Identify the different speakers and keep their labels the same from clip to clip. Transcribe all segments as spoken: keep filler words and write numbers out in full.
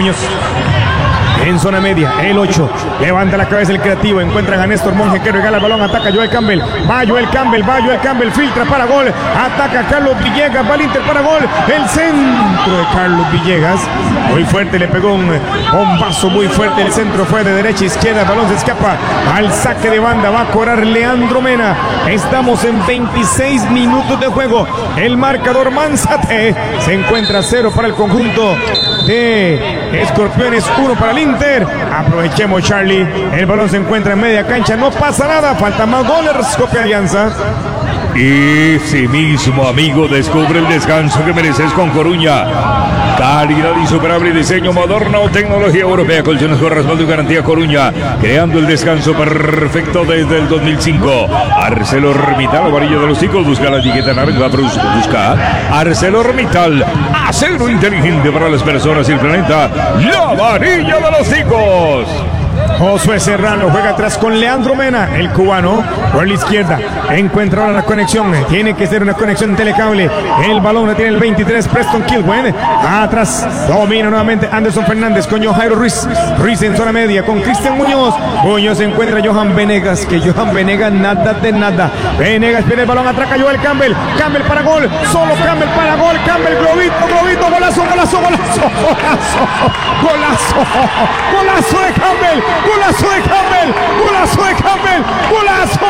Speaker 1: Muñoz. En zona media, el ocho, levanta la cabeza el creativo, encuentran a Néstor Monge que regala el balón, ataca Joel Campbell, va Joel Campbell, va Joel Campbell, filtra para gol, ataca Carlos Villegas, va al Inter para gol, el centro de Carlos Villegas, muy fuerte, le pegó un bombazo muy fuerte, el centro fue de derecha a izquierda, el balón se escapa al saque de banda, va a cobrar Leandro Mena, estamos en veintiséis minutos de juego, el marcador Manzate, se encuentra cero para el conjunto de Escorpiones, uno para el Inter. Aprovechemos, Charlie, el balón se encuentra en media cancha, no pasa nada, falta más goles, Copia Alianza.
Speaker 2: Y sí mismo, amigo, descubre el descanso que mereces con Coruña. Calidad insuperable, diseño moderno, tecnología europea, colchones con respaldo y garantía. Coruña, creando el descanso perfecto desde el dos mil cinco. ArcelorMittal, varilla de los chicos, busca la etiqueta naranja, busca ArcelorMittal, acero inteligente para las personas y el planeta, la varilla de los chicos.
Speaker 1: Josué Serrano juega atrás con Leandro Mena, el cubano, por la izquierda, encuentra ahora la conexión, tiene que ser una conexión telecable, el balón la tiene el veintitrés, Preston Kilwen, atrás, domina nuevamente Anderson Fernández con Jairo Ruiz, Ruiz en zona media con Cristian Muñoz, Muñoz encuentra a Johan Venegas, que Johan Venegas nada de nada, Venegas pierde el balón, atraca Joel Campbell, Campbell para gol, solo Campbell para gol, Campbell, globito, globito, golazo, golazo, golazo, golazo, golazo, golazo de Campbell, golazo de Campbell, golazo de Campbell, golazo.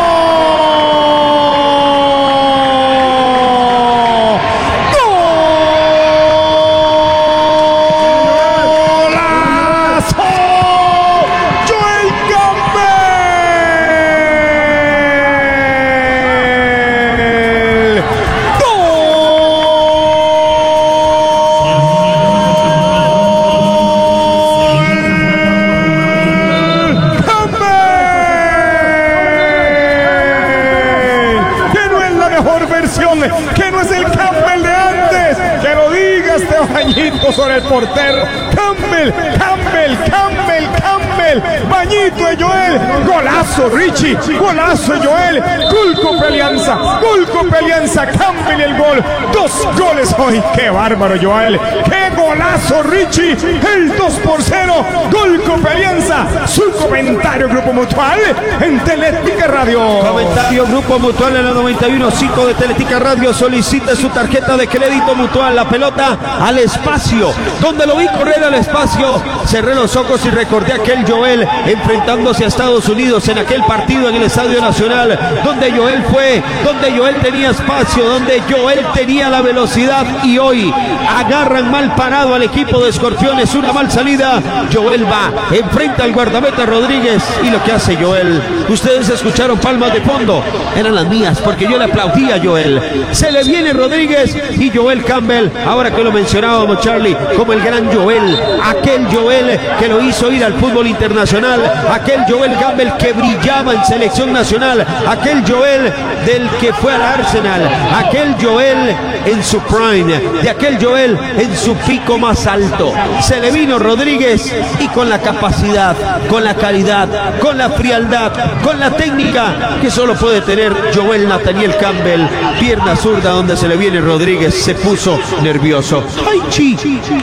Speaker 1: Que no es el Campbell de antes, que lo diga este bañito sobre el portero. Campbell, Campbell, Campbell, Campbell, bañito de Joel, golazo Richie, golazo de Joel, gol Copia Alianza, gol Copia Alianza, Campbell y el gol, dos goles hoy, qué bárbaro Joel, qué golazo Richie, el dos por cero, gol Copia Alianza, su comentario Grupo Mutual en Teletica Radio.
Speaker 3: Comentario Grupo Mutual en la noventa y uno punto cinco de Teletica Radio, solicita su tarjeta de crédito Mutual, la pelota al espacio, donde lo vi correr al espacio, cerré los ojos y recordé aquel Joel enfrentándose a Estados Unidos en aquel partido en el Estadio Nacional, donde Joel fue, donde Joel tenía espacio, donde Joel tenía la velocidad, y hoy agarran mal parado al equipo de Escorpiones, una mal salida, Joel va, enfrenta al guardameta Rodríguez, y lo que hace Joel, ustedes escucharon palmas de fondo, eran las mías, porque yo le aplaudí a Joel, se le viene Rodríguez y Joel Campbell, ahora que lo mencionábamos Charlie, como el gran Joel, aquel Joel que lo hizo ir al fútbol internacional, aquel Joel Campbell que brillaba en selección nacional, aquel Joel del que fue al Arsenal, aquel Joel en su prime, de aquel Joel en su pico más alto, se le vino Rodríguez y con la capacidad, con la calidad, con la frialdad, con la técnica que solo puede tener Joel Nathaniel Campbell, pierna zurda donde se le viene Rodríguez, se puso nervioso, ¡ay chi!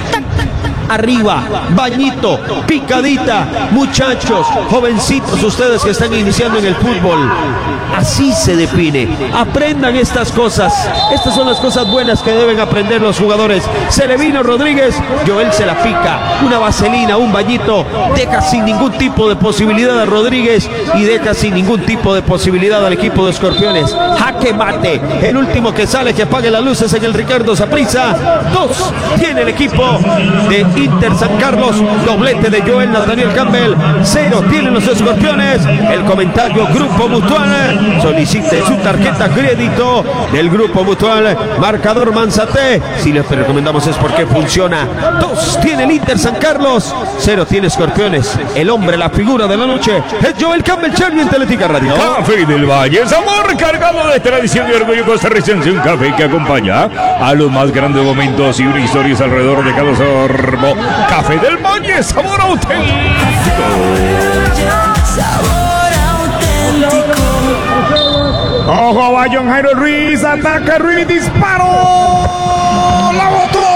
Speaker 3: Arriba, bañito, picadita, muchachos, jovencitos, ustedes que están iniciando en el fútbol, así se define, aprendan estas cosas, estas son las cosas buenas que deben aprender los jugadores. Se le vino Rodríguez, Joel se la pica, una vaselina, un bañito, deja sin ningún tipo de posibilidad a Rodríguez y deja sin ningún tipo de posibilidad al equipo de Escorpiones. Jaque mate, el último que sale, que apague las luces en el Ricardo Saprissa. Dos tiene el equipo de Inter San Carlos, doblete de Joel Nathaniel Campbell, cero tienen los Escorpiones. El comentario Grupo Mutual, solicite su tarjeta crédito del Grupo Mutual, marcador Manzate, si les recomendamos es porque funciona. Dos tiene el Inter San Carlos, cero tiene Escorpiones. El hombre, la figura de la noche es Joel Campbell, Charlie en Teletica Radio.
Speaker 2: Café del Valle, sabor cargado de tradición y orgullo costarricense, un café que acompaña a los más grandes momentos y historias alrededor de cada sorbo. Café del Valle, sabor auténtico.
Speaker 1: Ojo, va John Jairo Ruiz, ataca Ruiz, disparo, la botó.